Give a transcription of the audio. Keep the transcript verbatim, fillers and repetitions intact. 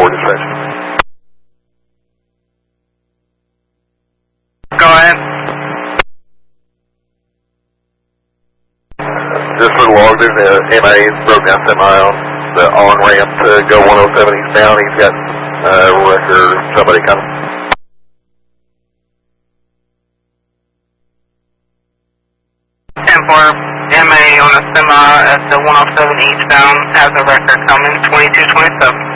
dispatch. Go ahead. Just for the log, there's a M A broke down semi on the on ramp to go one oh seven eastbound. He's got uh, wrecker, somebody coming. ten four, M A on a semi at the one oh seven eastbound has a wrecker coming, twenty-two twenty-seven.